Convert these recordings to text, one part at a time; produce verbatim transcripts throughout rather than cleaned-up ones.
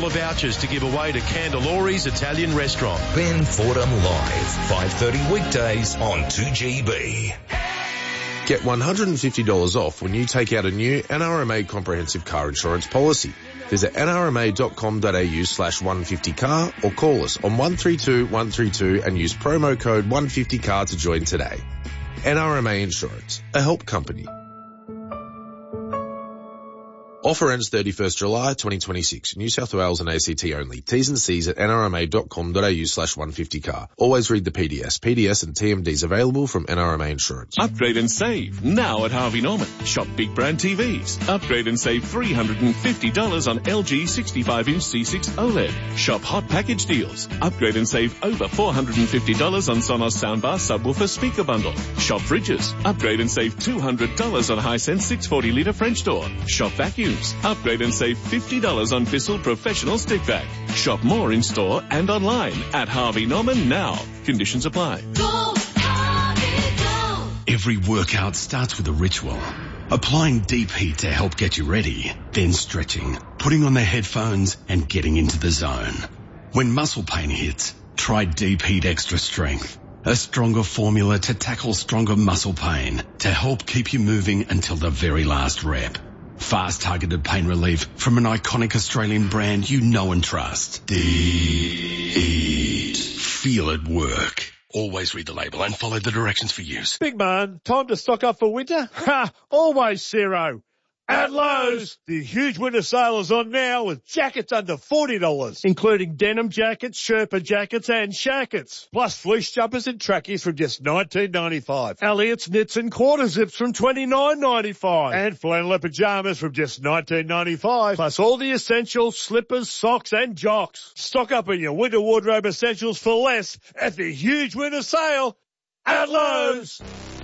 dollars vouchers to give away to Candelori's Italian Restaurant. Ben Fordham Live, five thirty weekdays on two G B. Get one hundred fifty dollars off when you take out a new N R M A comprehensive car insurance policy. Visit n r m a dot com dot a u slash one fifty car or call us on one three two one three two and use promo code one fifty car to join today. N R M A Insurance, a help company. Offer ends thirty-first July twenty twenty-six. New South Wales and A C T only. T's and C's at n r m a dot com dot a u slash one fifty car. Always read the P D S. P D S and T M Ds available from N R M A Insurance. Upgrade and save now at Harvey Norman. Shop big brand T Vs. Upgrade and save three hundred fifty dollars on L G sixty-five inch C six OLED. Shop hot package deals. Upgrade and save over four hundred fifty dollars on Sonos soundbar subwoofer speaker bundle. Shop fridges. Upgrade and save two hundred dollars on Hisense six forty litre French door. Shop vacuums. Upgrade and save fifty dollars on Bissell Professional Stick Vac. Shop more in store and online at Harvey Norman now. Conditions apply. Go, Harvey, go. Every workout starts with a ritual. Applying deep heat to help get you ready, then stretching, putting on the headphones and getting into the zone. When muscle pain hits, try Deep Heat Extra Strength. A stronger formula to tackle stronger muscle pain to help keep you moving until the very last rep. Fast targeted pain relief from an iconic Australian brand you know and trust. Deep. Feel it work. Always read the label and follow the directions for use. Big man, time to stock up for winter? Ha! Always zero. At Lowe's, the huge winter sale is on now with jackets under forty dollars, including denim jackets, Sherpa jackets and shackets, plus fleece jumpers and trackies from just nineteen ninety-five. Elliott's knits and quarter zips from twenty-nine ninety-five, and flannel pajamas from just nineteen ninety-five, plus all the essentials, slippers, socks and jocks. Stock up on your winter wardrobe essentials for less at the huge winter sale at Lowe's.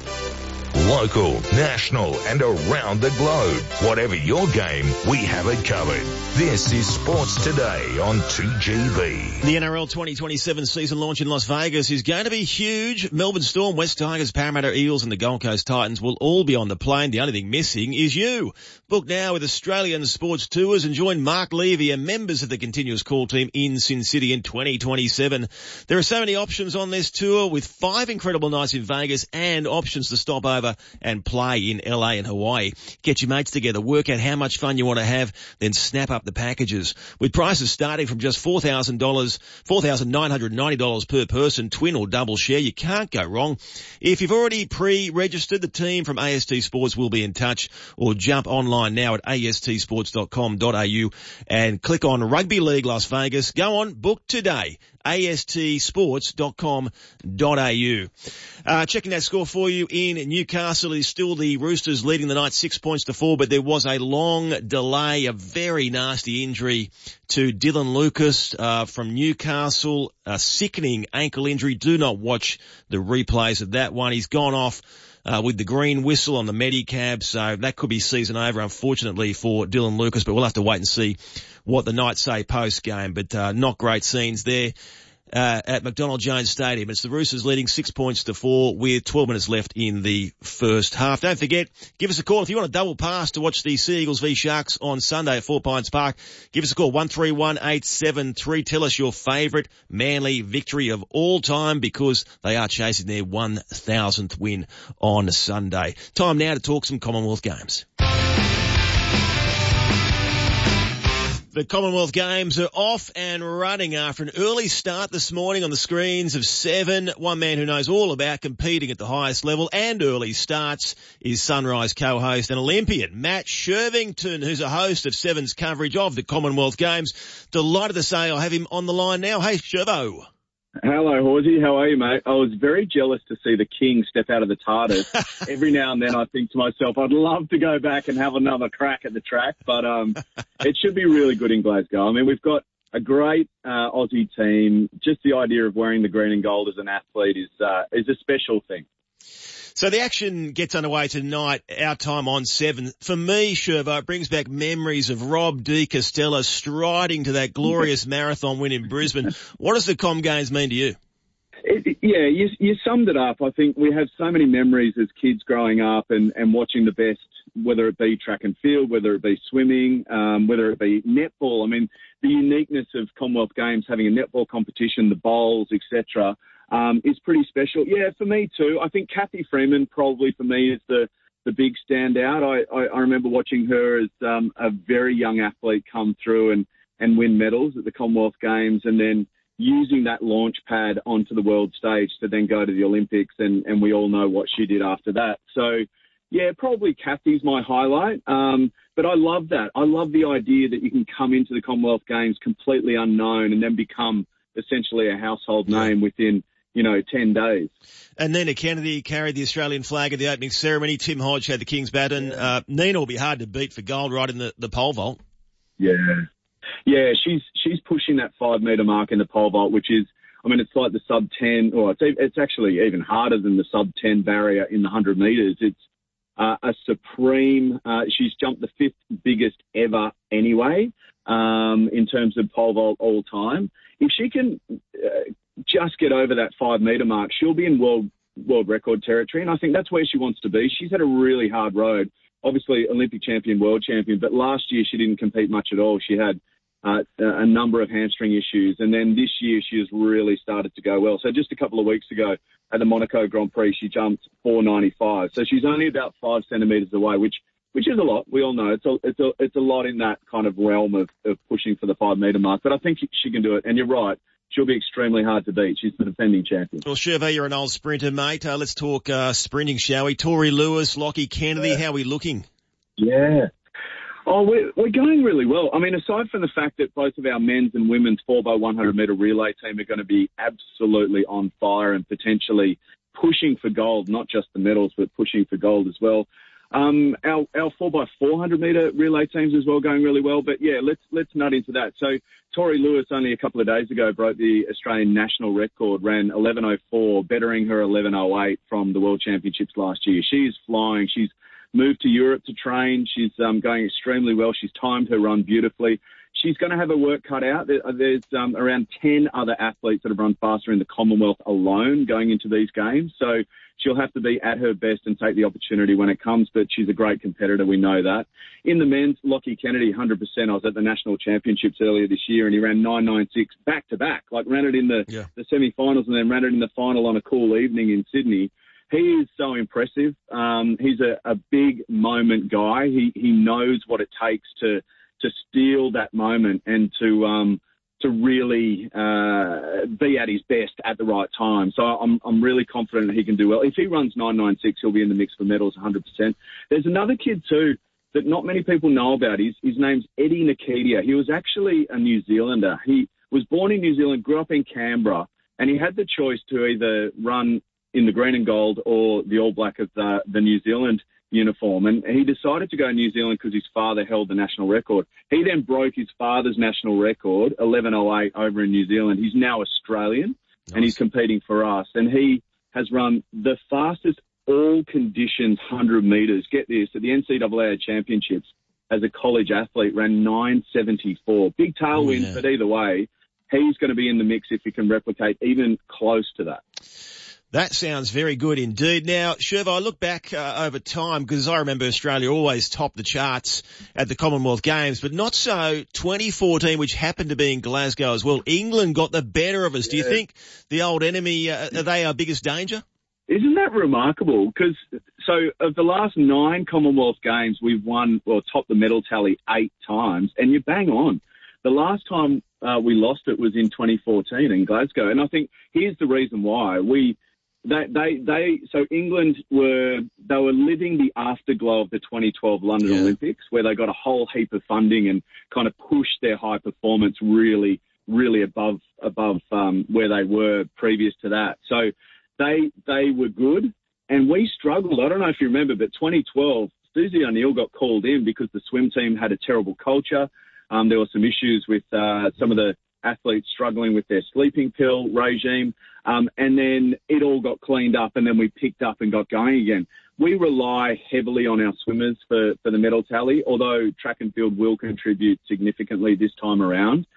Local, national and around the globe. Whatever your game, we have it covered. This is Sports Today on two G B. The N R L twenty twenty-seven season launch in Las Vegas is going to be huge. Melbourne Storm, West Tigers, Parramatta Eels and the Gold Coast Titans will all be on the plane. The only thing missing is you. Book now with Australian Sports Tours and join Mark Levy and members of the continuous call team in Sin City in twenty twenty-seven. There are so many options on this tour with five incredible nights in Vegas and options to stop over and play in L A and Hawaii. Get your mates together, work out how much fun you want to have, then snap up the packages. With prices starting from just four thousand dollars, four thousand nine hundred ninety dollars per person, twin or double share, you can't go wrong. If you've already pre-registered, the team from A S T Sports will be in touch, or jump online now at a s t sports dot com dot a u and click on Rugby League Las Vegas. Go on, book today. a s t sports dot com dot a u. Uh, checking that score for you in Newcastle is still the Roosters leading the night six points to four, but there was a long delay, a very nasty injury to Dylan Lucas, uh, from Newcastle, a sickening ankle injury. Do not watch the replays of that one. He's gone off Uh, with the green whistle on the Medicab, so that could be season over, unfortunately, for Dylan Lucas, but we'll have to wait and see what the Knights say post-game, but uh, not great scenes there uh, at McDonald Jones Stadium. It's the Roosters leading six points to four with twelve minutes left in the first half. Don't forget, give us a call if you want a double pass to watch the Sea Eagles v Sharks on Sunday at Four Pines Park. Give us a call, one three one eight seven three. Tell us your favourite Manly victory of all time, because they are chasing their one thousandth win on Sunday. Time now to talk some Commonwealth Games. The Commonwealth Games are off and running after an early start this morning on the screens of Seven. One man who knows all about competing at the highest level and early starts is Sunrise co-host and Olympian Matt Shervington, who's a host of Seven's coverage of the Commonwealth Games. Delighted to say I have him on the line now. Hey, Shervo. Hello, Horsey. How are you, mate? I was very jealous to see the King step out of the TARDIS. Every now and then I think to myself, I'd love to go back and have another crack at the track, but um, it should be really good in Glasgow. I mean, we've got a great uh, Aussie team. Just the idea of wearing the green and gold as an athlete is uh, is a special thing. So the action gets underway tonight, our time on Seven. For me, Shervo, it brings back memories of Rob de Castella striding to that glorious marathon win in Brisbane. What does the Com Games mean to you? It, it, yeah, you, you summed it up. I think we have so many memories as kids growing up and, and watching the best, whether it be track and field, whether it be swimming, um, whether it be netball. I mean, the uniqueness of Commonwealth Games, having a netball competition, the bowls, et cetera, um, is pretty special. Yeah, for me too. I think Kathy Freeman probably for me is the, the big standout. I, I, I remember watching her as um, a very young athlete come through and, and win medals at the Commonwealth Games, and then using that launch pad onto the world stage to then go to the Olympics, and, and we all know what she did after that. So, yeah, probably Kathy's my highlight. Um, but I love that. I love the idea that you can come into the Commonwealth Games completely unknown and then become essentially a household name within, you know, ten days. And Nina Kennedy carried the Australian flag at the opening ceremony. Tim Hodge had the King's baton. Uh, Nina will be hard to beat for gold right in the, the pole vault. Yeah. Yeah, she's she's pushing that five metre mark in the pole vault, which is, I mean, it's like the sub ten, or it's, it's actually even harder than the sub ten barrier in the one hundred metres. It's uh, a supreme, uh, she's jumped the fifth biggest ever anyway, um, in terms of pole vault all time. If she can uh, just get over that five metre mark, she'll be in world world record territory, and I think that's where she wants to be. She's had a really hard road. Obviously, Olympic champion, world champion, but last year she didn't compete much at all. She had Uh, a number of hamstring issues. And then this year she has really started to go well. So just a couple of weeks ago at the Monaco Grand Prix, she jumped four ninety-five. So she's only about five centimetres away, which which is a lot. We all know it's a, it's a, it's a lot in that kind of realm of, of pushing for the five metre mark. But I think she can do it. And you're right. She'll be extremely hard to beat. She's the defending champion. Well, Chervais, you're an old sprinter, mate. Uh, let's talk uh, sprinting, shall we? Tori Lewis, Lockie Kennedy, yeah. How are we looking? Yeah. Oh, we're, we're going really well. I mean, aside from the fact that both of our men's and women's four by one hundred metre relay team are going to be absolutely on fire and potentially pushing for gold, not just the medals, but pushing for gold as well. Um, our, our four by four hundred metre relay teams as well going really well. But, yeah, let's let's nut into that. So Tori Lewis only a couple of days ago broke the Australian national record, ran eleven oh four, bettering her eleven oh eight from the World Championships last year. She is flying. She's moved to Europe to train. She's um, going extremely well. She's timed her run beautifully. She's going to have her work cut out. There, there's um, around ten other athletes that have run faster in the Commonwealth alone going into these games. So she'll have to be at her best and take the opportunity when it comes, but she's a great competitor. We know that. In the men's, Lockie Kennedy, one hundred percent. I was at the National Championships earlier this year, and he ran nine ninety-six back-to-back, like ran it in the, yeah. the semi-finals and then ran it in the final on a cool evening in Sydney. He is so impressive. Um, he's a, a big moment guy. He he knows what it takes to to steal that moment and to um, to really uh, be at his best at the right time. So I'm I'm really confident that he can do well. If he runs nine ninety-six, he'll be in the mix for medals one hundred percent. There's another kid too that not many people know about. His his name's Eddie Nikitia. He was actually a New Zealander. He was born in New Zealand, grew up in Canberra, and he had the choice to either run in the green and gold or the all black of the, the New Zealand uniform. And he decided to go New Zealand because his father held the national record. He then broke his father's national record, eleven oh eight, over in New Zealand. He's now Australian, nice. And he's competing for us. And he has run the fastest all conditions one hundred metres. Get this, at the N C double A Championships as a college athlete, ran nine seventy-four. Big tailwind, oh, yeah. But either way, he's going to be in the mix if he can replicate even close to that. That sounds very good indeed. Now, Chervais, I look back uh, over time because I remember Australia always topped the charts at the Commonwealth Games, but not so twenty fourteen, which happened to be in Glasgow as well. England got the better of us. Yeah. Do you think the old enemy, uh, are they our biggest danger? Isn't that remarkable? Because, so, of the last nine Commonwealth Games, we've won, well, topped the medal tally eight times, and you bang on. The last time uh, we lost it was in twenty fourteen in Glasgow, and I think here's the reason why. We... They, they, they, so England were, they were living the afterglow of the twenty twelve London yeah. Olympics, where they got a whole heap of funding and kind of pushed their high performance really, really above, above, um, where they were previous to that. So they, they were good and we struggled. I don't know if you remember, but twenty twelve, Susie O'Neill got called in because the swim team had a terrible culture. Um, there were some issues with, uh, some of the athletes struggling with their sleeping pill regime. Um, and then it all got cleaned up and then we picked up and got going again. We rely heavily on our swimmers for, for the medal tally, although track and field will contribute significantly this time around.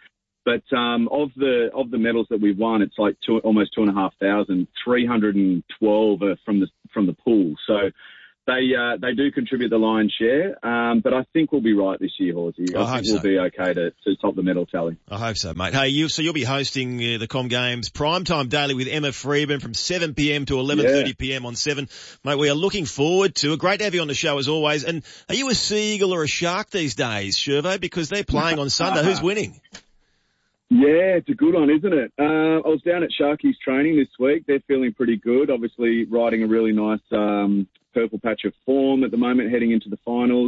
But um, of the of the medals that we've won, it's like two, almost two and a half thousand. three hundred twelve are from the from the pool. So they uh, they do contribute the lion's share. Um, but I think we'll be right this year, Horsey. I, I think hope we'll so. be okay to, to top the medal tally. I hope so, mate. Hey, you so you'll be hosting uh, the Com Games Primetime Daily with Emma Freeman from seven p.m. to eleven thirty p.m. on seven. Mate, we are looking forward to it. Great to have you on the show as always. And are you a seagull or a shark these days, Shervo? Because they're playing on Sunday. Who's winning? Yeah, it's a good one, isn't it? Uh, I was down at Sharkies training this week. They're feeling pretty good. Obviously riding a really nice um, purple patch of form at the moment, heading into the finals.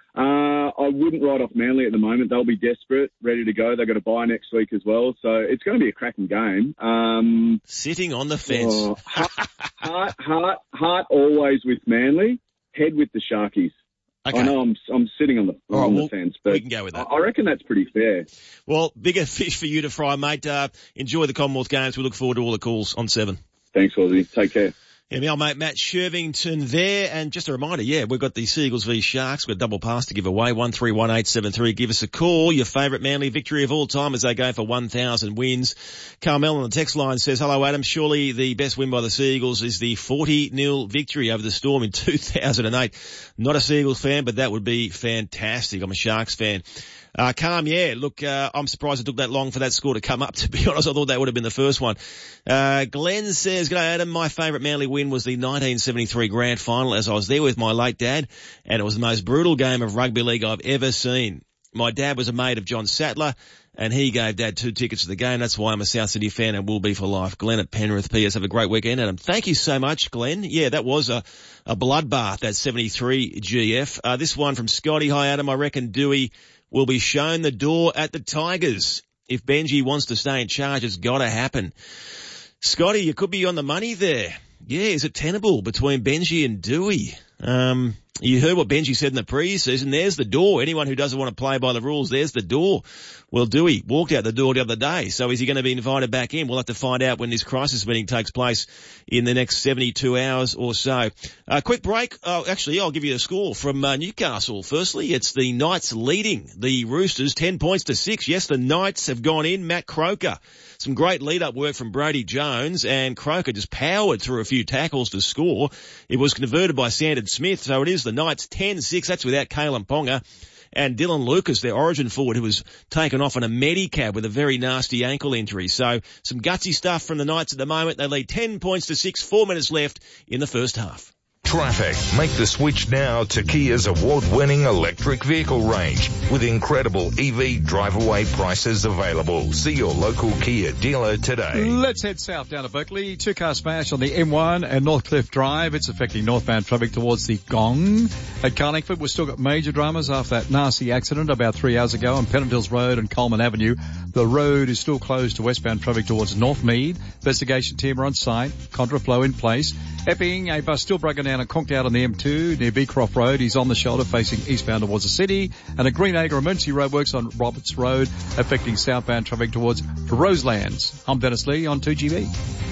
Uh, I wouldn't ride off Manly at the moment. They'll be desperate, ready to go. They've got a bye next week as well. So it's going to be a cracking game. Um, Sitting on the fence. Oh, heart, heart, heart, heart always with Manly, head with the Sharkies. Okay. I know I'm I'm sitting on the, All right, on well, the fence, but we can go with that. I reckon that's pretty fair. Well, bigger fish for you to fry, mate. Uh, enjoy the Commonwealth Games. We look forward to all the calls on seven. Thanks, Aussie. Take care. Yeah, my old mate Matt Shervington there. And just a reminder, yeah, we've got the Seagulls v Sharks. We've got a double pass to give away. one three one eight seven three. Give us a call. Your favourite Manly victory of all time as they go for one thousand wins. Carmel on the text line says, hello, Adam. Surely the best win by the Seagulls is the forty nil victory over the Storm in two thousand eight. Not a Seagulls fan, but that would be fantastic. I'm a Sharks fan. Uh, Calm, yeah, look, uh, I'm surprised it took that long for that score to come up, to be honest. I thought that would have been the first one. Uh, Glenn says, g'day Adam, my favourite Manly win was the nineteen seventy-three grand final as I was there with my late dad, and it was the most brutal game of rugby league I've ever seen. My dad was a mate of John Sattler, and he gave Dad two tickets to the game. That's why I'm a South City fan and will be for life. Glenn at Penrith. P S. Have a great weekend, Adam. Thank you so much, Glenn. Yeah, that was a, a bloodbath, that seventy-three G F. Uh, this one from Scotty. Hi, Adam. I reckon Dewey will be shown the door at the Tigers. If Benji wants to stay in charge, it's got to happen. Scotty, you could be on the money there. Yeah, is it tenable between Benji and Dewey? Um, you heard what Benji said in the pre-season. There's the door. Anyone who doesn't want to play by the rules, there's the door. Well, Dewey walked out the door the other day. So is he going to be invited back in? We'll have to find out when this crisis meeting takes place in the next seventy-two hours or so. Uh, quick break. Oh, actually, I'll give you a score from uh, Newcastle. Firstly, it's the Knights leading the Roosters ten points to six. Yes, the Knights have gone in. Matt Croker. Some great lead-up work from Brody Jones, and Croker just powered through a few tackles to score. It was converted by Sandon Smith, so it is the Knights ten six. That's without Kalen Ponga. And Dylan Lucas, their origin forward, who was taken off on a Medicab with a very nasty ankle injury. So some gutsy stuff from the Knights at the moment. They lead ten points to six, four minutes left in the first half. Traffic. Make the switch now to Kia's award-winning electric vehicle range with incredible E V drive-away prices available. See your local Kia dealer today. Let's head south down to Berkeley. Two-car smash on the M one and Northcliffe Drive. It's affecting northbound traffic towards the Gong. At Carlingford, we've still got major dramas after that nasty accident about three hours ago on Pennant Hills Road and Coleman Avenue. The road is still closed to westbound traffic towards Northmead. Investigation team are on site. Contraflow in place. Epping, a bus still broken down and conked out on the M two near Beecroft Road. He's on the shoulder facing eastbound towards the city. And a Greenacre emergency roadworks on Roberts Road affecting southbound traffic towards Roselands. I'm Dennis Lee on two G B.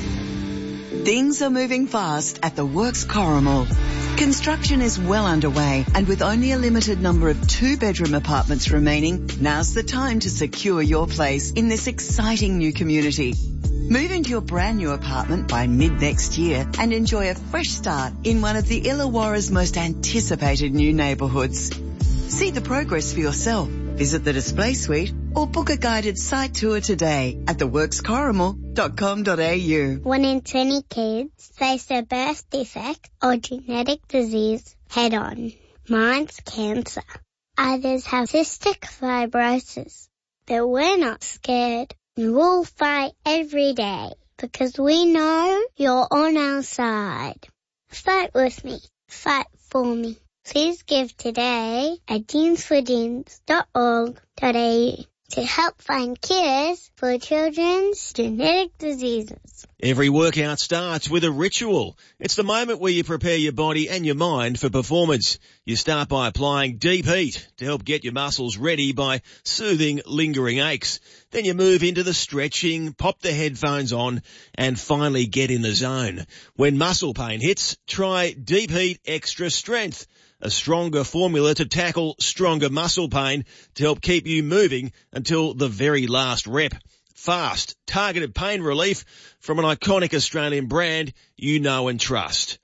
Things are moving fast at the Works Corrimal. Construction is well underway, and with only a limited number of two-bedroom apartments remaining, now's the time to secure your place in this exciting new community. Move into your brand new apartment by mid-next year and enjoy a fresh start in one of the Illawarra's most anticipated new neighbourhoods. See the progress for yourself. Visit the display suite or book a guided site tour today at the works corrimal dot com dot a u. One in twenty kids face a birth defect or genetic disease head on. Mine's cancer. Others have cystic fibrosis. But we're not scared. We'll fight every day because we know you're on our side. Fight with me. Fight for me. Please give today at deans for deans dot org dot a u to help find cures for children's genetic diseases. Every workout starts with a ritual. It's the moment where you prepare your body and your mind for performance. You start by applying deep heat to help get your muscles ready by soothing lingering aches. Then you move into the stretching, pop the headphones on, and finally get in the zone. When muscle pain hits, try Deep Heat Extra Strength. a stronger formula to tackle stronger muscle pain to help keep you moving until the very last rep. Fast, targeted pain relief from an iconic Australian brand you know and trust.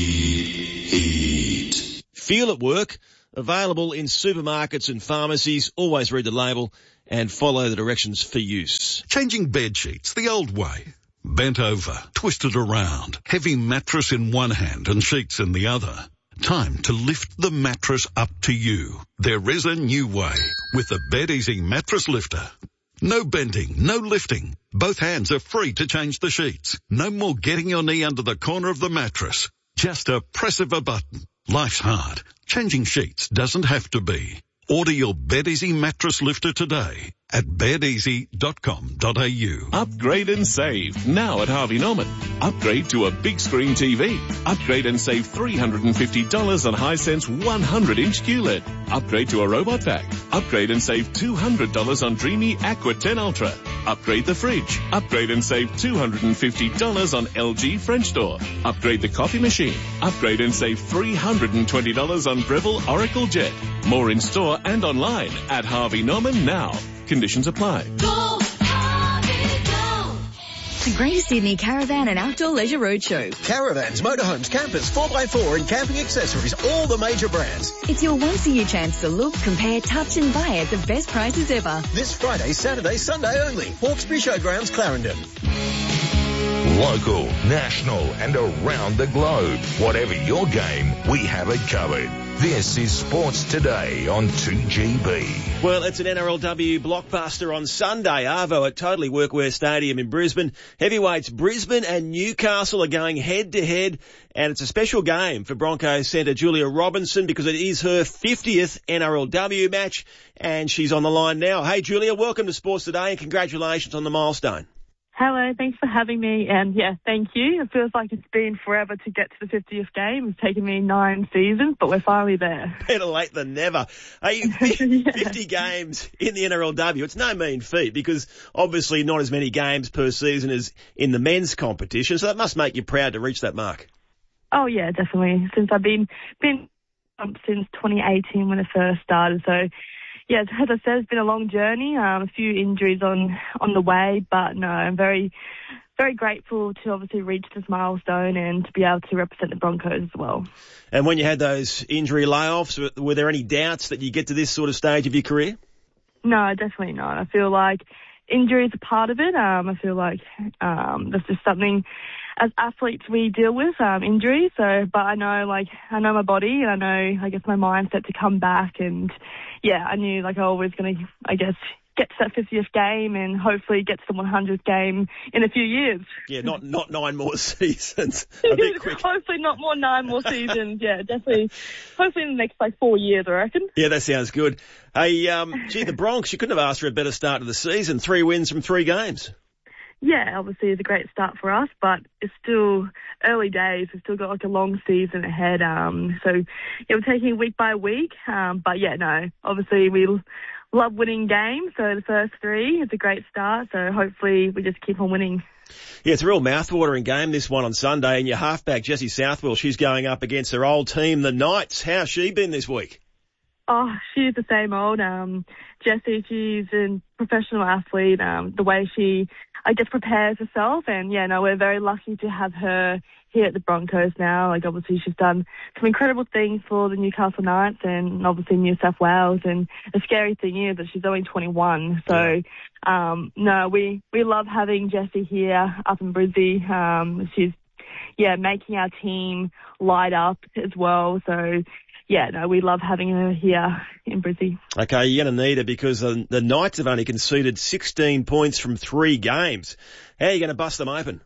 Heat. Feel at work. Available in supermarkets and pharmacies. Always read the label and follow the directions for use. Changing bed sheets the old way. Bent over, twisted around, heavy mattress in one hand and sheets in the other. Time to lift the mattress up to you. There is a new way with the BedEasy Mattress Lifter. No bending, no lifting. Both hands are free to change the sheets. No more getting your knee under the corner of the mattress. Just a press of a button. Life's hard. Changing sheets doesn't have to be. Order your BedEasy Mattress Lifter today at bed easy dot com dot a u. Upgrade and save now at Harvey Norman. Upgrade to a big screen T V. Upgrade and save three hundred fifty dollars on Hisense one hundred inch Q L E D. Upgrade to a robot vac. Upgrade and save two hundred dollars on Dreamy Aqua ten Ultra. Upgrade the fridge. Upgrade and save two hundred fifty dollars on L G French door. Upgrade the coffee machine. Upgrade and save three hundred twenty dollars on Breville Oracle Jet. More in store and online at Harvey Norman now. Conditions apply. Go, Harvey, go! The Greater Sydney Caravan and Outdoor Leisure Roadshow. Caravans, motorhomes, campers, four by four and camping accessories, all the major brands. It's your once-a-year chance to look, compare, touch and buy at the best prices ever. This Friday, Saturday, Sunday only. Hawkesbury Showgrounds, Clarendon. Local, national and around the globe. Whatever your game, we have it covered. This is Sports Today on two G B. Well, it's an N R L W blockbuster on Sunday. Arvo at Totally Workwear Stadium in Brisbane. Heavyweights Brisbane and Newcastle are going head-to-head, and it's a special game for Broncos centre Julia Robinson because it is her fiftieth N R L W match, and she's on the line now. Hey, Julia, welcome to Sports Today, and congratulations on the milestone. Hello, thanks for having me, and yeah, thank you. It feels like it's been forever to get to the fiftieth game. It's taken me nine seasons, but we're finally there. Better late than never. Hey, yeah. fifty games in the N R L W, it's no mean feat because obviously not as many games per season as in the men's competition, so that must make you proud to reach that mark. Oh yeah, definitely. Since I've been, been um, since twenty eighteen when it first started, so yeah, as I said, it's been a long journey, um, a few injuries on, on the way, but no, I'm very, very grateful to obviously reach this milestone and to be able to represent the Broncos as well. And when you had those injury layoffs, were there any doubts that you get to this sort of stage of your career? No, definitely not. I feel like injury is a part of it. Um, I feel like um, that's just something as athletes we deal with, um, injury. So, but I know, like, I know my body and I know, I guess, my mindset to come back. And yeah, I knew, like, I was going to, I guess, get to that fiftieth game and hopefully get to the one hundredth game in a few years. Yeah, not not nine more seasons. A bit quick. Hopefully not more nine more seasons. Yeah, definitely. Hopefully in the next, like, four years, I reckon. Yeah, that sounds good. Hey, um, gee, the Bronx, you couldn't have asked for a better start to the season. Three wins from three games. Yeah, obviously it's a great start for us, but it's still early days. We've still got like a long season ahead. Um, so yeah, we're taking it week by week. Um, but yeah, no, obviously we love winning games. So the first three, it's a great start. So hopefully we just keep on winning. Yeah, it's a real mouth-watering game, this one on Sunday. And your halfback, Jessie Southwell, she's going up against her old team, the Knights. How's she been this week? Oh, she's the same old. Um, Jessie, she's a professional athlete. Um, the way she, I guess, prepares herself. And yeah, no, we're very lucky to have her here at the Broncos now. Like, obviously she's done some incredible things for the Newcastle Knights and obviously New South Wales. And the scary thing is that she's only twenty-one. So, um, no, we, we love having Jessie here up in Brisbane. Um, she's, yeah, making our team light up as well. So, yeah, no, we love having her here in Brisbane. Okay, you're going to need her because the, the Knights have only conceded sixteen points from three games. How are you going to bust them open?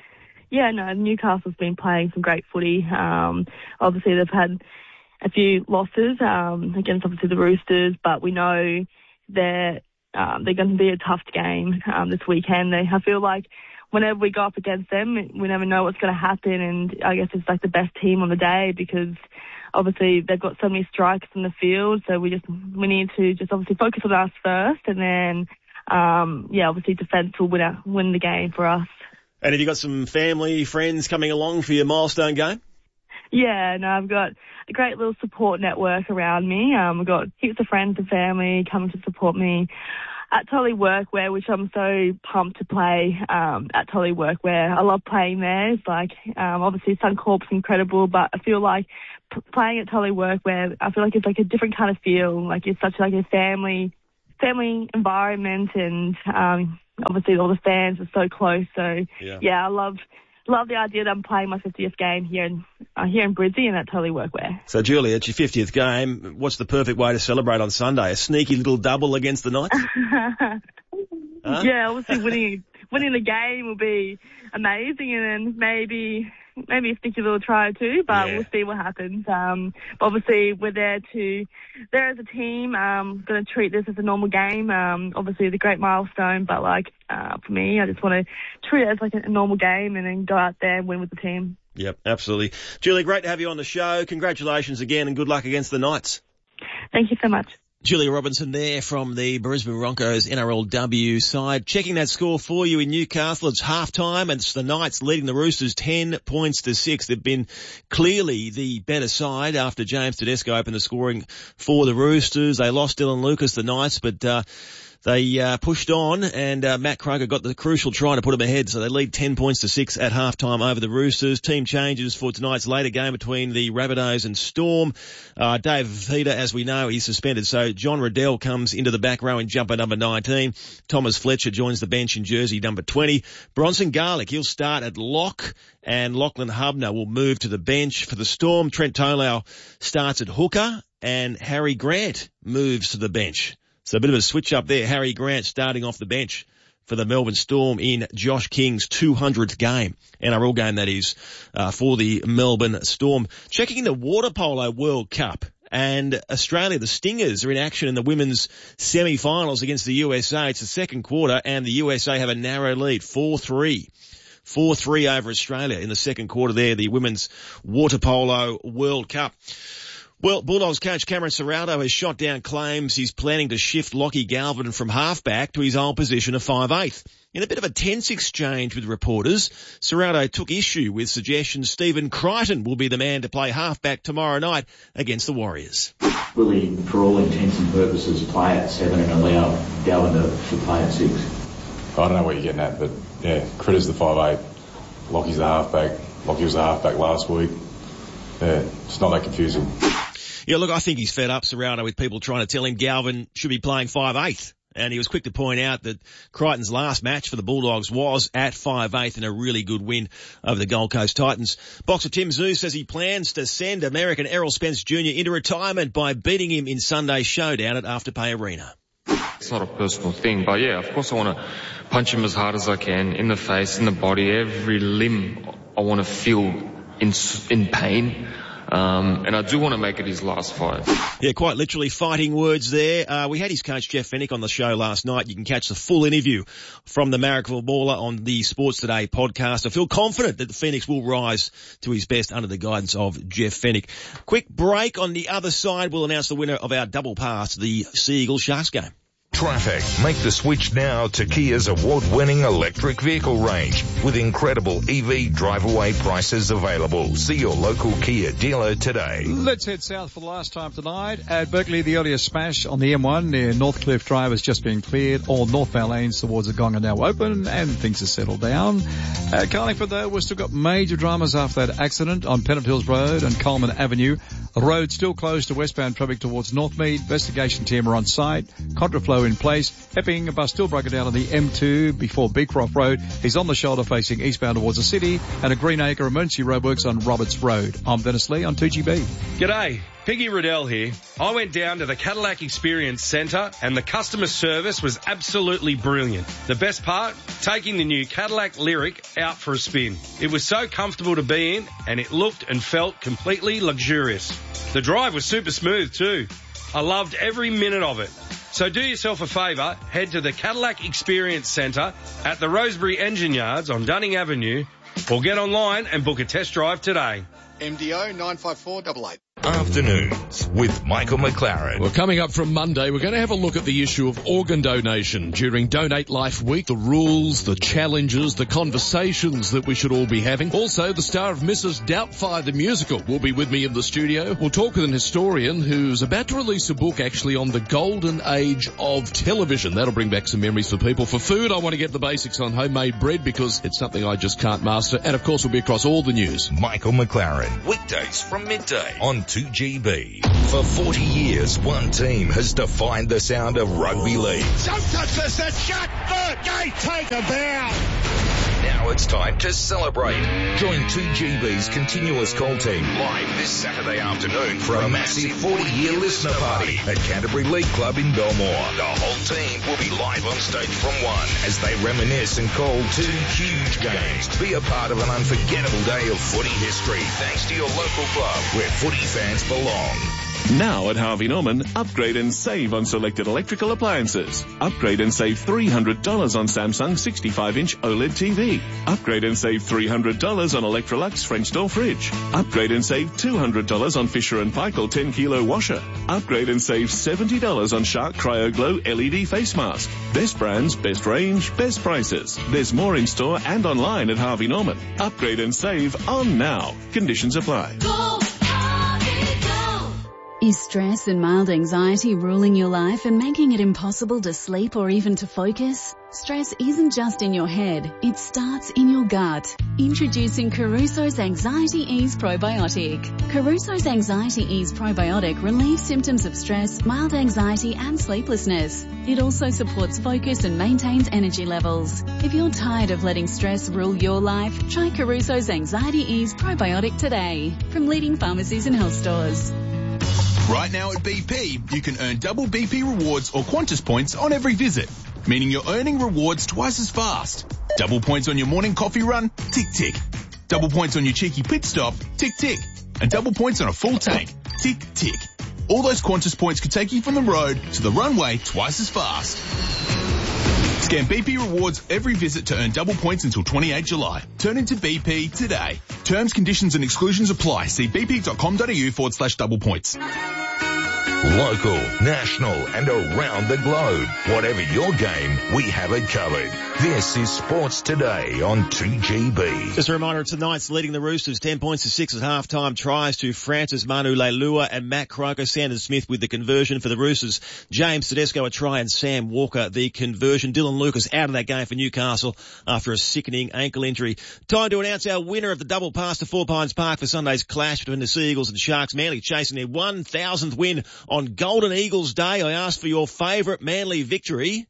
Yeah, no, Newcastle's been playing some great footy. Um, obviously, they've had a few losses um, against, obviously, the Roosters, but we know they're, um, they're going to be a tough game um, this weekend. They, I feel like whenever we go up against them, we never know what's going to happen, and I guess it's like the best team on the day because obviously they've got so many strikers in the field, so we just we need to just obviously focus on us first, and then um, yeah, obviously defence will win, win the game for us. And have you got some family, friends coming along for your milestone game? Yeah, no, I've got a great little support network around me. Um, I've got heaps of friends and family coming to support me at Tully Workwear, which I'm so pumped to play um, at Tully Workwear. I love playing there. It's like, um, obviously Suncorp's incredible, but I feel like p- playing at Tully Workwear, I feel like it's like a different kind of feel. Like it's such like a family, family environment, and um, obviously all the fans are so close. So Yeah. yeah, I love love the idea that I'm playing my fiftieth game here in uh, here in Brisbane and at Tully Workwear. So, Julia, it's your fiftieth game. What's the perfect way to celebrate on Sunday? A sneaky little double against the Knights? Huh? Yeah, obviously winning winning the game will be amazing, and then maybe maybe a sneaky little try or two, but Yeah. we'll see what happens. Um, but obviously we're there to there as a team. Um, going to treat this as a normal game. Um, obviously it's a great milestone, but like uh, for me, I just want to treat it as like a normal game and then go out there and win with the team. Yep, absolutely. Julia, great to have you on the show. Congratulations again and good luck against the Knights. Thank you so much. Julia Robinson there from the Brisbane Broncos N R L W side. Checking that score for you in Newcastle. It's half-time and it's the Knights leading the Roosters ten points to six. They've been clearly the better side after James Tedesco opened the scoring for the Roosters. They lost Dylan Lucas, the Knights, but uh They uh, pushed on, and uh, Matt Croker got the crucial try to put them ahead, so they lead ten points to six at halftime over the Roosters. Team changes for tonight's later game between the Rabbitohs and Storm. Uh, Dave Fifita, as we know, he's suspended, so John Riddell comes into the back row in jumper number nineteen. Thomas Fletcher joins the bench in jersey number twenty. Bronson Garlick, he'll start at lock, and Lachlan Hubner will move to the bench. For the Storm, Trent Tolau starts at hooker, and Harry Grant moves to the bench. So a bit of a switch up there. Harry Grant starting off the bench for the Melbourne Storm in Josh King's two hundredth game. N R L game, that is, uh, for the Melbourne Storm. Checking the Water Polo World Cup. And Australia, the Stingers, are in action in the women's semi-finals against the U S A. It's the second quarter, and the U S A have a narrow lead, four three. four three over Australia in the second quarter there, the Women's Water Polo World Cup. Well, Bulldogs coach Cameron Ciraldo has shot down claims he's planning to shift Lockie Galvin from halfback to his old position of five eighth. In a bit of a tense exchange with reporters, Ciraldo took issue with suggestions Stephen Crichton will be the man to play halfback tomorrow night against the Warriors. Will he, for all intents and purposes, play at seven and allow Galvin to, to play at six? I don't know what you're getting at, but yeah, Critter's the five eight, Lockie's the halfback, Lockie was the halfback last week. Yeah, it's not that confusing. Yeah, look, I think he's fed up, Ciraldo, with people trying to tell him Galvin should be playing five eighth. And he was quick to point out that Crichton's last match for the Bulldogs was at five eighth in a really good win over the Gold Coast Titans. Boxer Tim Tszyu says he plans to send American Errol Spence Junior into retirement by beating him in Sunday's showdown at Afterpay Arena. It's not a personal thing, but yeah, of course I want to punch him as hard as I can, in the face, in the body, every limb I want to feel in, in pain. Um, and I do want to make it his last fight. Yeah, quite literally fighting words there. Uh, we had his coach Jeff Fennick on the show last night. You can catch the full interview from the Marrickville Baller on the Sports Today podcast. I feel confident that the Phoenix will rise to his best under the guidance of Jeff Fennick. Quick break. On the other side, we'll announce the winner of our double pass, the Sea Eagle Sharks game. Traffic. Make the switch now to Kia's award-winning electric vehicle range with incredible E V drive-away prices available. See your local Kia dealer today. Let's head south for the last time tonight. At Berkeley, the earlier smash on the M one near Northcliffe Drive has just been cleared. All northbound lanes towards the Gong are now open and things are settled down. At Carlingford, though, we've still got major dramas after that accident on Pennant Hills Road and Coleman Avenue. The road still closed to westbound traffic towards Northmead. Investigation team are on site. Contraflow in place. Epping, a bus still broken down on the M two before Beecroft Road. He's on the shoulder facing eastbound towards the city. And a Greenacre emergency roadworks on Roberts Road. I'm Dennis Lee on two G B. G'day. Piggy Riddell here. I went down to the Cadillac Experience Centre and the customer service was absolutely brilliant. The best part? Taking the new Cadillac Lyric out for a spin. It was so comfortable to be in and it looked and felt completely luxurious. The drive was super smooth too. I loved every minute of it. So do yourself a favour, head to the Cadillac Experience Centre at the Rosebery Engine Yards on Dunning Avenue or get online and book a test drive today. M D O nine five four eight eight. Afternoons with Michael McLaren. Well, coming up from Monday, we're going to have a look at the issue of organ donation during Donate Life Week, the rules, the challenges, the conversations that we should all be having. Also, the star of Missus Doubtfire the musical will be with me in the studio. We'll talk with an historian who's about to release a book actually on the golden age of television. That'll bring back some memories for people. For food, I want to get the basics on homemade bread because it's something I just can't master. And of course, we'll be across all the news. Michael McLaren, weekdays from midday on two G B. For forty years, one team has defined the sound of rugby league. Don't touch this, that's shut the gate, take a bow. Now it's time to celebrate. Join two G B's continuous call team live this Saturday afternoon for a massive forty-year listener party at Canterbury League Club in Belmore. The whole team will be live on stage from one as they reminisce and call two huge games. Be a part of an unforgettable day of footy history thanks to your local club where footy fans belong. Now at Harvey Norman, upgrade and save on selected electrical appliances. Upgrade and save three hundred dollars on Samsung sixty-five inch OLED T V. Upgrade and save three hundred dollars on Electrolux French door fridge. Upgrade and save two hundred dollars on Fisher and Paykel ten kilo washer. Upgrade and save seventy dollars on Shark Cryo Glow L E D face mask. Best brands, best range, best prices. There's more in store and online at Harvey Norman. Upgrade and save on now. Conditions apply. Is stress and mild anxiety ruling your life and making it impossible to sleep or even to focus? Stress isn't just in your head, it starts in your gut. Introducing Caruso's Anxiety Ease Probiotic. Caruso's Anxiety Ease Probiotic relieves symptoms of stress, mild anxiety and sleeplessness. It also supports focus and maintains energy levels. If you're tired of letting stress rule your life, try Caruso's Anxiety Ease Probiotic today from leading pharmacies and health stores. Right now at B P, you can earn double B P rewards or Qantas points on every visit, meaning you're earning rewards twice as fast. Double points on your morning coffee run, tick tick. Double points on your cheeky pit stop, tick tick. And double points on a full tank, tick tick. All those Qantas points could take you from the road to the runway twice as fast. Scan B P rewards every visit to earn double points until twenty-eighth July. Turn into B P today. Terms, conditions and exclusions apply. See bp.com.au forward slash double points. Local, national and around the globe. Whatever your game, we have it covered. This is Sports Today on two G B. Just a reminder, tonight's leading the Roosters ten points to six at half-time tries to Francis Manu Leilua and Matt Croker. Sanders Smith with the conversion for the Roosters. James Tedesco a try and Sam Walker the conversion. Dylan Lucas out of that game for Newcastle after a sickening ankle injury. Time to announce our winner of the double pass to Four Pines Park for Sunday's clash between the Sea Eagles and Sharks. Manly chasing their one thousandth win on Golden Eagles Day. I asked for your favourite Manly victory.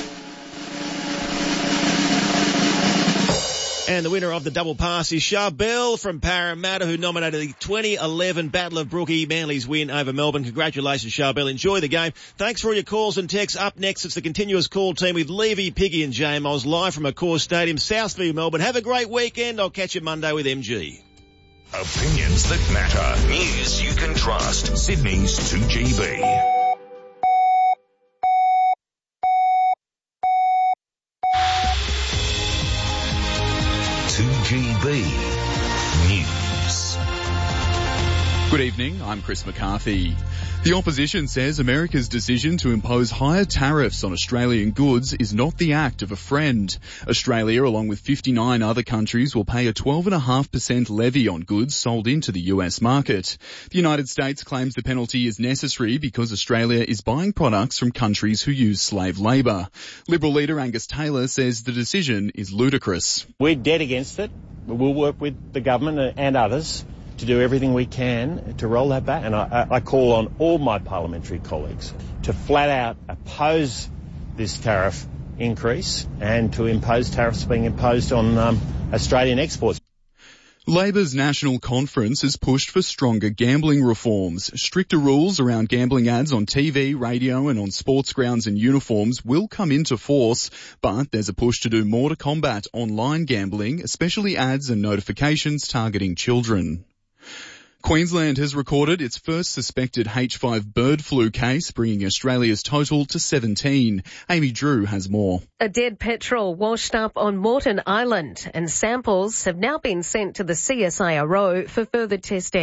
And the winner of the double pass is Charbel from Parramatta, who nominated the twenty eleven Battle of Brookie, Manly's win over Melbourne. Congratulations, Charbel. Enjoy the game. Thanks for all your calls and texts. Up next, it's the continuous call team with Levy, Piggy and J Miles live from Accor Stadium, Southview, Melbourne. Have a great weekend. I'll catch you Monday with M G. Opinions that matter. News you can trust. Sydney's two G B. two G B News. Good evening, I'm Chris McCarthy. The opposition says America's decision to impose higher tariffs on Australian goods is not the act of a friend. Australia, along with fifty-nine other countries, will pay a twelve point five percent levy on goods sold into the U S market. The United States claims the penalty is necessary because Australia is buying products from countries who use slave labour. Liberal leader Angus Taylor says the decision is ludicrous. We're dead against it. We'll work with the government and others to do everything we can to roll that back. And I, I call on all my parliamentary colleagues to flat out oppose this tariff increase and to impose tariffs being imposed on um, Australian exports. Labor's National Conference has pushed for stronger gambling reforms. Stricter rules around gambling ads on T V, radio and on sports grounds and uniforms will come into force, but there's a push to do more to combat online gambling, especially ads and notifications targeting children. Queensland has recorded its first suspected H five bird flu case, bringing Australia's total to seventeen. Amy Drew has more. A dead petrel washed up on Moreton Island and samples have now been sent to the C S I R O for further testing.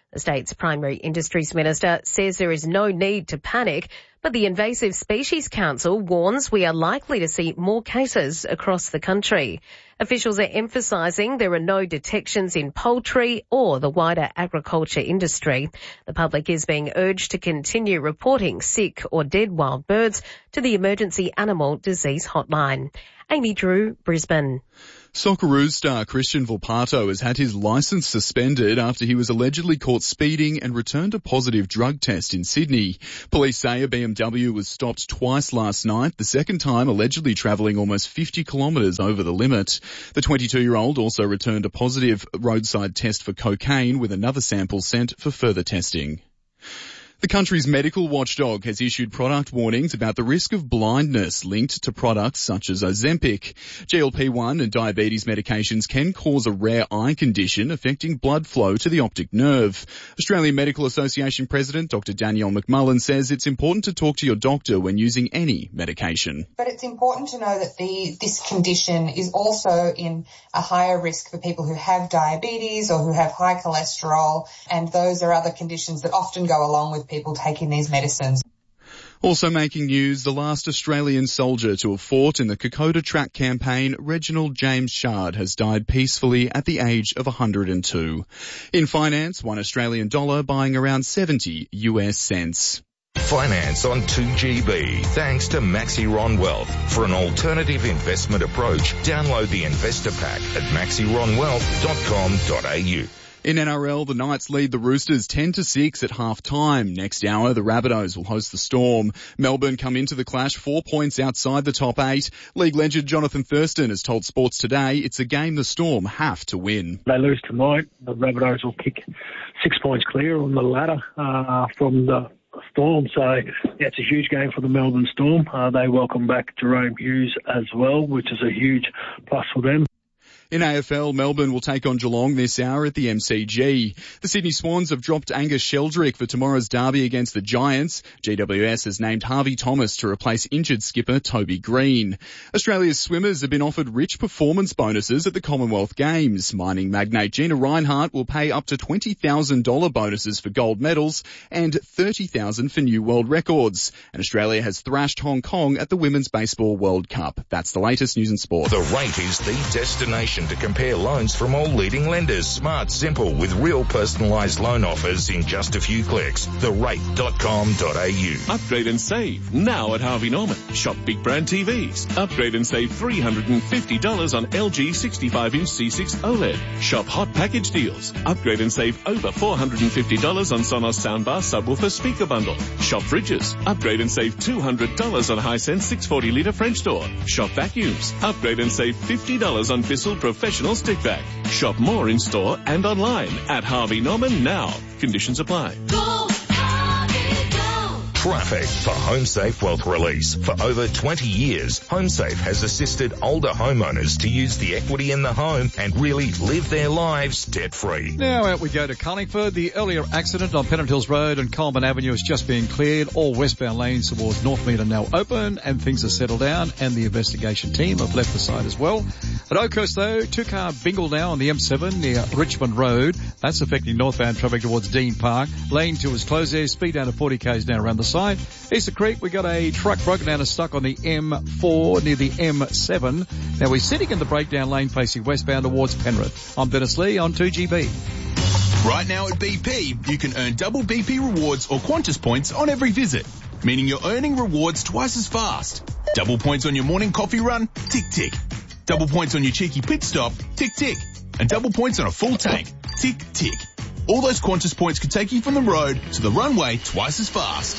The state's primary industries minister says there is no need to panic, but the Invasive Species Council warns we are likely to see more cases across the country. Officials are emphasising there are no detections in poultry or the wider agriculture industry. The public is being urged to continue reporting sick or dead wild birds to the Emergency Animal Disease Hotline. Amy Drew, Brisbane. Socceroos star Christian Volpato has had his licence suspended after he was allegedly caught speeding and returned a positive drug test in Sydney. Police say a B M W was stopped twice last night, the second time allegedly travelling almost fifty kilometres over the limit. The twenty-two-year-old also returned a positive roadside test for cocaine with another sample sent for further testing. The country's medical watchdog has issued product warnings about the risk of blindness linked to products such as Ozempic. G L P one and diabetes medications can cause a rare eye condition affecting blood flow to the optic nerve. Australian Medical Association President Doctor Danielle McMullen says it's important to talk to your doctor when using any medication. But it's important to know that the this condition is also in a higher risk for people who have diabetes or who have high cholesterol, and those are other conditions that often go along with people taking these medicines. Also making news, the last Australian soldier to have fought in the Kokoda Track campaign, Reginald James Shard, has died peacefully at the age of one hundred two. In finance, one Australian dollar buying around seventy U S cents. Finance on two G B, thanks to Maxiron Wealth. For an alternative investment approach, download the investor pack at maxiron wealth dot com dot a u. In N R L, the Knights lead the Roosters ten to six at half-time. Next hour, the Rabbitohs will host the Storm. Melbourne come into the clash four points outside the top eight. League legend Jonathan Thurston has told Sports Today it's a game the Storm have to win. They lose tonight, the Rabbitohs will kick six points clear on the ladder uh, from the Storm, so yeah, it's a huge game for the Melbourne Storm. Uh, they welcome back Jerome Hughes as well, which is a huge plus for them. In A F L, Melbourne will take on Geelong this hour at the M C G. The Sydney Swans have dropped Angus Sheldrick for tomorrow's derby against the Giants. G W S has named Harvey Thomas to replace injured skipper Toby Green. Australia's swimmers have been offered rich performance bonuses at the Commonwealth Games. Mining magnate Gina Reinhart will pay up to twenty thousand dollars bonuses for gold medals and thirty thousand dollars for new world records. And Australia has thrashed Hong Kong at the Women's Baseball World Cup. That's the latest news and sport. The Rate is the destination to compare loans from all leading lenders. Smart, simple, with real personalised loan offers in just a few clicks. the rate dot com dot a u. Upgrade and save now at Harvey Norman. Shop big brand T Vs. Upgrade and save three hundred fifty dollars on L G sixty-five inch C six OLED. Shop hot package deals. Upgrade and save over four hundred fifty dollars on Sonos soundbar subwoofer speaker bundle. Shop fridges. Upgrade and save two hundred dollars on Hisense six hundred forty litre French door. Shop vacuums. Upgrade and save fifty dollars on Bissell Professional Stick Vac. Shop more in store and online at Harvey Norman now. Conditions apply. Go, Harvey, go. Traffic for HomeSafe Wealth Release. For over twenty years, HomeSafe has assisted older homeowners to use the equity in the home and really live their lives debt-free. Now out we go to Carlingford. The earlier accident on Pennant Hills Road and Coleman Avenue is just being cleared. All westbound lanes towards Northmead are now open and things are settled down, and the investigation team have left the site as well. At Oakhurst though, two-car bingle now on the M seven near Richmond Road. That's affecting northbound traffic towards Dean Park. Lane two is closed there. Speed down to forty k's now around the side. Easter Creek, we got a truck broken down and stuck on the M four near the M seven. Now we're sitting in the breakdown lane facing westbound towards Penrith. I'm Dennis Lee on two G B. Right now at B P, you can earn double B P rewards or Qantas points on every visit, meaning you're earning rewards twice as fast. Double points on your morning coffee run, tick tick. Double points on your cheeky pit stop, tick tick. And double points on a full tank, tick tick. All those Qantas points could take you from the road to the runway twice as fast.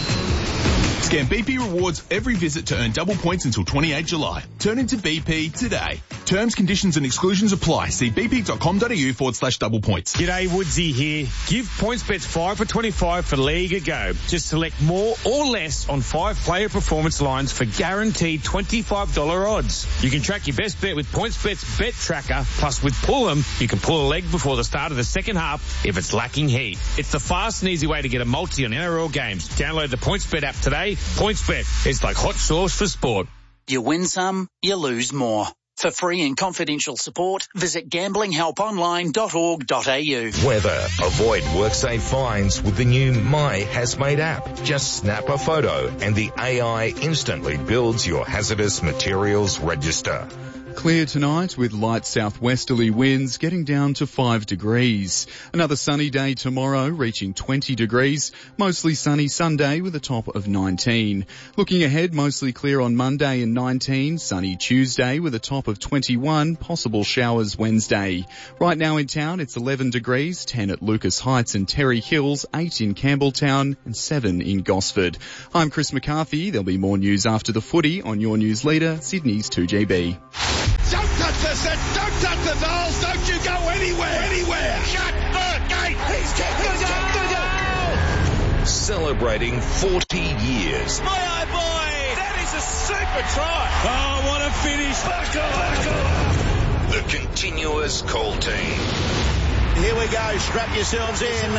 Scan B P rewards every visit to earn double points until twenty-eighth of July. Turn into B P today. Terms, conditions and exclusions apply. See bp.com.au forward slash double points. G'day, Woodsy here. Give PointsBets five for twenty-five for League a go. Just select more or less on five player performance lines for guaranteed twenty-five dollars odds. You can track your best bet with PointsBet's Bet Tracker. Plus with Pull'em, you can pull a leg before the start of the second half if it's lacking heat. It's the fast and easy way to get a multi on N R L games. Download the PointsBet app today. PointsBet, it's like hot sauce for sport. You win some, you lose more. For free and confidential support, visit gambling help online dot org dot a u. Weather. Avoid WorkSafe fines with the new My Hazmate app. Just snap a photo and the A I instantly builds your hazardous materials register. Clear tonight with light southwesterly winds getting down to five degrees. Another sunny day tomorrow reaching twenty degrees. Mostly sunny Sunday with a top of nineteen. Looking ahead, mostly clear on Monday and nineteen. Sunny Tuesday with a top of twenty-one. Possible showers Wednesday. Right now in town it's eleven degrees, ten at Lucas Heights and Terry Hills, eight in Campbelltown and seven in Gosford. I'm Chris McCarthy. There'll be more news after the footy on your news leader, Sydney's two G B. Don't touch the set, don't touch the dolls, don't you go anywhere, anywhere. Shut the gate, he's kicked the goal. Celebrating forty years. My eye boy, that is a super try. Oh, what a finish. Buckle, buckle. The continuous call team. Here we go, strap yourselves in.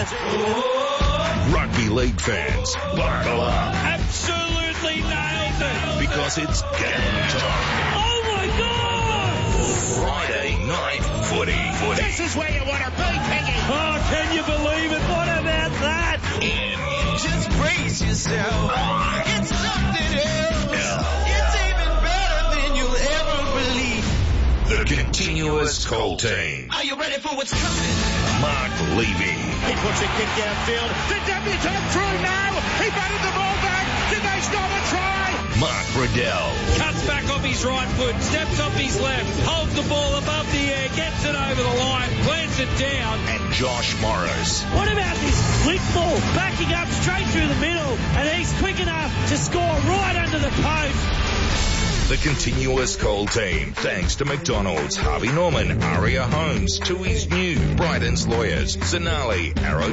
Rugby league fans, buckle up. Absolutely nailed it. Because it's game time. Oh my God. Friday night footy. footy. This is where you want to be, Peggy. Oh, can you believe it? What about that? In. Just brace yourself. It's something else. It's even better than you'll ever believe. The continuous call team. Are you ready for what's coming? Mark Levy. He puts a kick downfield. The debutant through now. He batted the ball back. Did they stop a try? Mark Riddell. Cuts back off his right foot, steps off his left, holds the ball above the air, gets it over the line, plants it down. And Josh Morris. What about this flick ball backing up straight through the middle, and he's quick enough to score right under the post. The continuous call team. Thanks to McDonald's, Harvey Norman, Aria Homes, Tui's New, Bryden's Lawyers, Zanali, Arrow